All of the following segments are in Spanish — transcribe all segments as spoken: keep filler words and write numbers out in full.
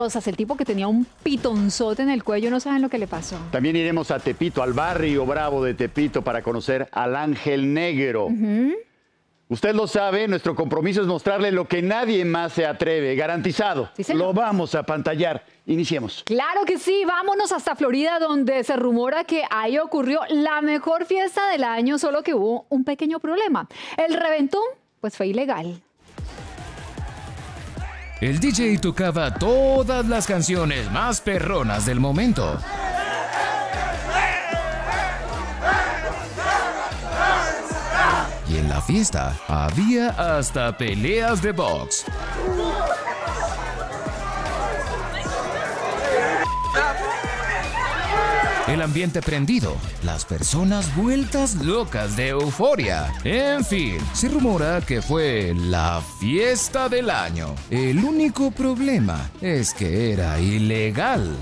Cosas, el tipo que tenía un pitonzote en el cuello, no saben lo que le pasó. También iremos a Tepito, al barrio bravo de Tepito, para conocer al Ángel Negro. Uh-huh. Usted lo sabe, nuestro compromiso es mostrarle lo que nadie más se atreve, garantizado. Sí, lo vamos a pantallar. Iniciemos. Claro que sí, vámonos hasta Florida, donde se rumora que ahí ocurrió la mejor fiesta del año, solo que hubo un pequeño problema. El reventón, pues fue ilegal. El D J tocaba todas las canciones más perronas del momento. Y en la fiesta había hasta peleas de box. El ambiente prendido, las personas vueltas locas de euforia. En fin, se rumora que fue la fiesta del año. El único problema es que era ilegal.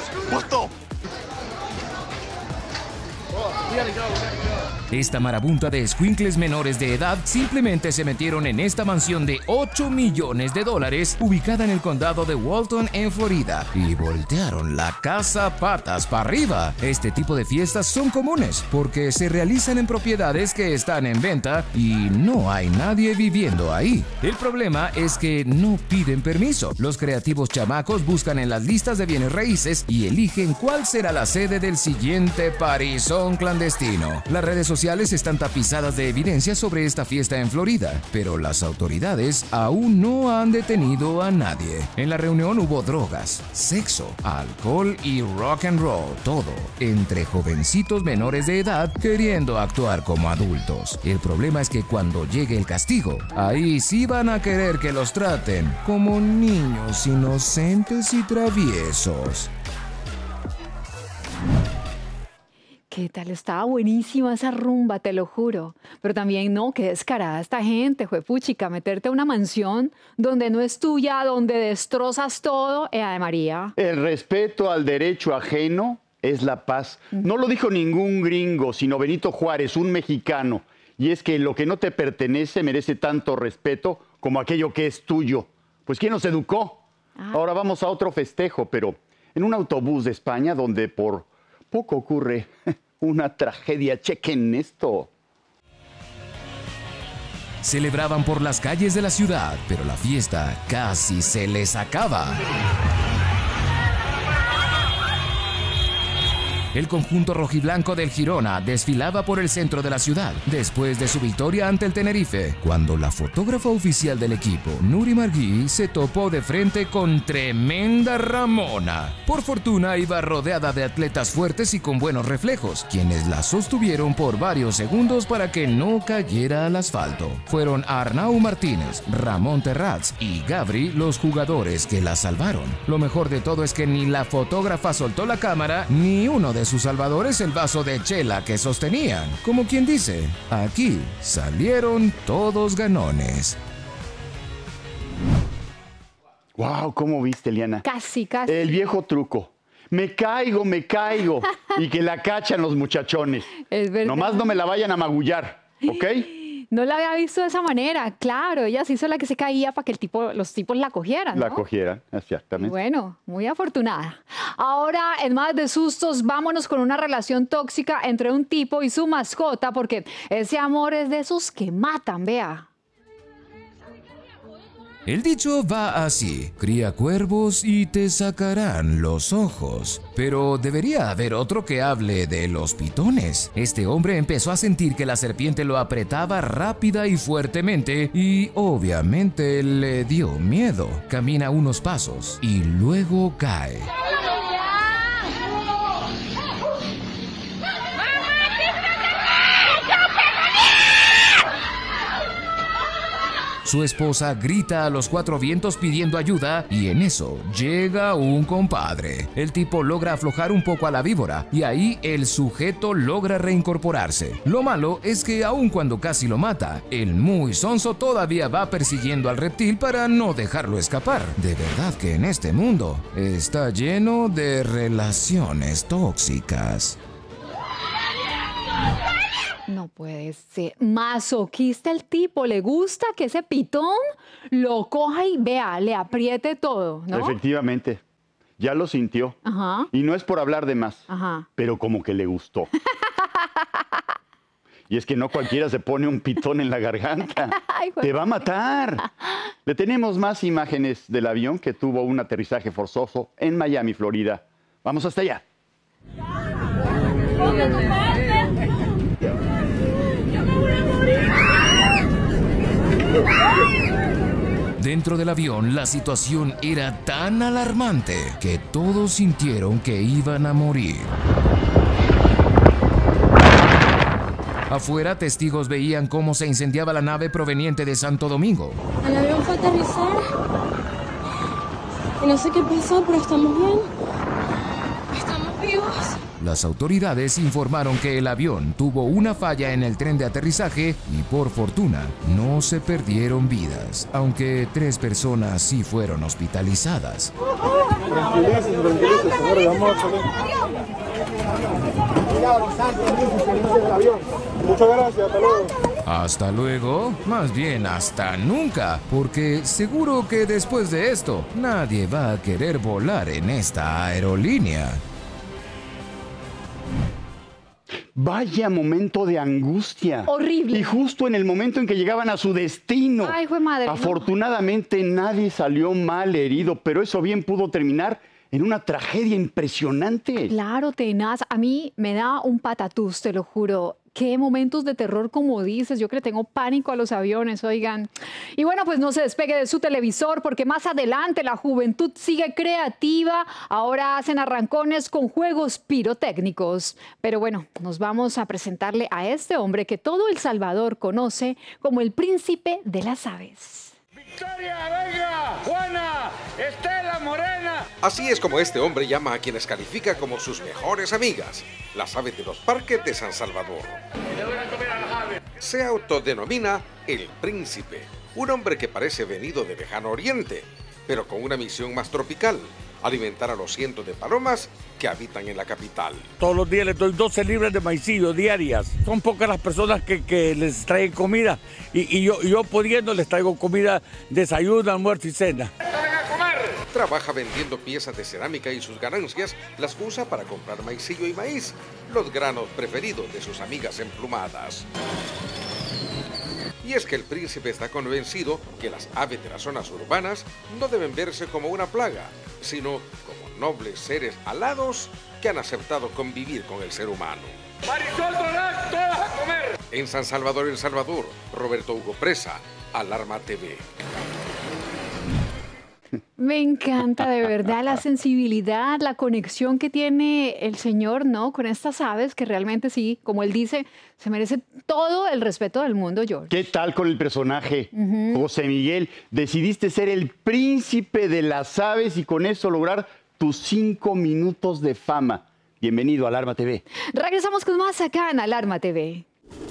Esta marabunta de escuincles menores de edad simplemente se metieron en esta mansión de ocho millones de dólares ubicada en el condado de Walton, en Florida, y voltearon la casa patas para arriba. Este tipo de fiestas son comunes porque se realizan en propiedades que están en venta y no hay nadie viviendo ahí. El problema es que no piden permiso. Los creativos chamacos buscan en las listas de bienes raíces y eligen cuál será la sede del siguiente parizón clandestino. Las redes sociales sociales están tapizadas de evidencia sobre esta fiesta en Florida, pero las autoridades aún no han detenido a nadie. En la reunión hubo drogas, sexo, alcohol y rock and roll, todo entre jovencitos menores de edad queriendo actuar como adultos. El problema es que cuando llegue el castigo, ahí sí van a querer que los traten como niños inocentes y traviesos. ¿Qué tal? Estaba buenísima esa rumba, te lo juro. Pero también, no, qué descarada esta gente, juepuchica, meterte a una mansión donde no es tuya, donde destrozas todo, eh, Ave María. El respeto al derecho ajeno es la paz. No lo dijo ningún gringo, sino Benito Juárez, un mexicano. Y es que lo que no te pertenece merece tanto respeto como aquello que es tuyo. Pues ¿quién nos educó? Ah. Ahora vamos a otro festejo, pero en un autobús de España donde por poco ocurre una tragedia. Chequen esto. Celebraban por las calles de la ciudad, pero la fiesta casi se les acaba. El conjunto rojiblanco del Girona desfilaba por el centro de la ciudad después de su victoria ante el Tenerife, cuando la fotógrafa oficial del equipo, Nuri Margui, se topó de frente con tremenda Ramona. Por fortuna iba rodeada de atletas fuertes y con buenos reflejos, quienes la sostuvieron por varios segundos para que no cayera al asfalto. Fueron Arnau Martínez, Ramón Terrats y Gabri los jugadores que la salvaron. Lo mejor de todo es que ni la fotógrafa soltó la cámara, ni uno de de sus salvadores el vaso de chela que sostenían. Como quien dice, aquí salieron todos ganones. Wow, ¿cómo viste, Eliana? Casi, casi. El viejo truco. Me caigo, me caigo. Y que la cachan los muchachones. Es verdad. Nomás no me la vayan a magullar, ¿ok? No la había visto de esa manera, claro, ella se hizo la que se caía para que el tipo, los tipos la cogieran, ¿no? La cogieran, exactamente. Y bueno, muy afortunada. Ahora, en más de sustos, vámonos con una relación tóxica entre un tipo y su mascota, porque ese amor es de esos que matan, vea. El dicho va así: cría cuervos y te sacarán los ojos. Pero debería haber otro que hable de los pitones. Este hombre empezó a sentir que la serpiente lo apretaba rápida y fuertemente y obviamente le dio miedo. Camina unos pasos y luego cae. Su esposa grita a los cuatro vientos pidiendo ayuda y en eso llega un compadre. El tipo logra aflojar un poco a la víbora y ahí el sujeto logra reincorporarse. Lo malo es que aun cuando casi lo mata, el muy sonso todavía va persiguiendo al reptil para no dejarlo escapar. De verdad que en este mundo está lleno de relaciones tóxicas. No puede ser. Masoquista el tipo. Le gusta que ese pitón lo coja y vea, le apriete todo, ¿no? Efectivamente. Ya lo sintió. Ajá. Y no es por hablar de más, Ajá. pero como que le gustó. Y es que no cualquiera se pone un pitón en la garganta. Ay, ¡Te va a matar! Le tenemos más imágenes del avión que tuvo un aterrizaje forzoso en Miami, Florida. Vamos hasta allá. Dentro del avión, la situación era tan alarmante que todos sintieron que iban a morir. Afuera, testigos veían cómo se incendiaba la nave proveniente de Santo Domingo. El avión fue a aterrizar y no sé qué pasó, pero estamos bien. Estamos vivos. Las autoridades informaron que el avión tuvo una falla en el tren de aterrizaje y por fortuna no se perdieron vidas, aunque tres personas sí fueron hospitalizadas. Tranquilícese, tranquilícese, señores, vamos a salir. Muchas gracias, hasta luego. Hasta luego, más bien hasta nunca, porque seguro que después de esto nadie va a querer volar en esta aerolínea. Vaya momento de angustia. Horrible. Y justo en el momento en que llegaban a su destino. Ay, jue madre, no. Afortunadamente nadie salió mal herido, pero eso bien pudo terminar en una tragedia impresionante. Claro, tenaz. A mí me da un patatús, te lo juro. Qué momentos de terror, como dices. Yo que le tengo pánico a los aviones, oigan. Y bueno, pues no se despegue de su televisor porque más adelante la juventud sigue creativa. Ahora hacen arrancones con juegos pirotécnicos. Pero bueno, nos vamos a presentarle a este hombre que todo El Salvador conoce como el príncipe de las aves. ¡Victoria, venga! ¡Juana! ¡Estela Morena! Así es como este hombre llama a quienes califica como sus mejores amigas, las aves de los parques de San Salvador. Se autodenomina el príncipe, un hombre que parece venido de lejano oriente, pero con una misión más tropical: alimentar a los cientos de palomas que habitan en la capital. Todos los días les doy doce libras de maicillo diarias. Son pocas las personas que, que les traen comida y, y yo, yo pudiendo les traigo comida, desayuno, almuerzo y cena. Trabaja vendiendo piezas de cerámica y sus ganancias las usa para comprar maicillo y maíz, los granos preferidos de sus amigas emplumadas. Y es que el príncipe está convencido que las aves de las zonas urbanas no deben verse como una plaga, sino como nobles seres alados que han aceptado convivir con el ser humano. ¡Marisol Dorán, todas a comer! En San Salvador, El Salvador, Roberto Hugo Presa, Alarma T V. Me encanta de verdad la sensibilidad, la conexión que tiene el señor, ¿no? Con estas aves que realmente sí, como él dice, se merece todo el respeto del mundo, George. ¿Qué tal con el personaje? Uh-huh. José Miguel, decidiste ser el príncipe de las aves y con eso lograr tus cinco minutos de fama. Bienvenido a Alarma T V. Regresamos con más acá en Alarma T V.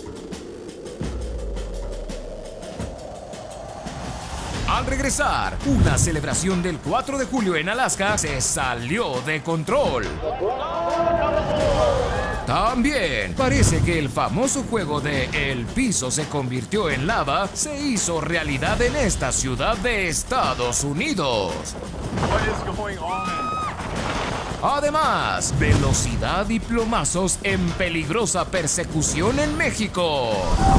Al regresar, una celebración del cuatro de julio en Alaska se salió de control. También parece que el famoso juego de El piso se convirtió en lava se hizo realidad en esta ciudad de Estados Unidos. Además, velocidad y plomazos en peligrosa persecución en México.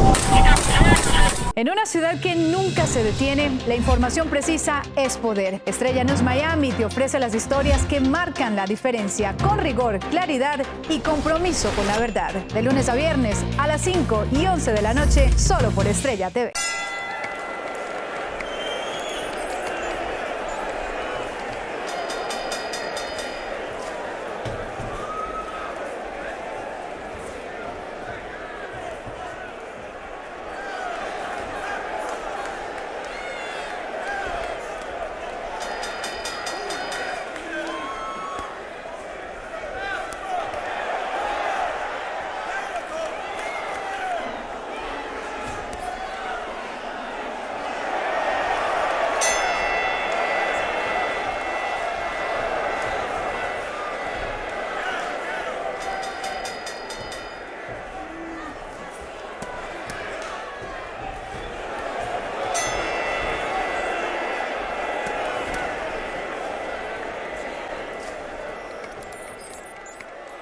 En una ciudad que nunca se detiene, la información precisa es poder. Estrella News Miami te ofrece las historias que marcan la diferencia, con rigor, claridad y compromiso con la verdad. De lunes a viernes a las cinco y once de la noche, solo por Estrella T V.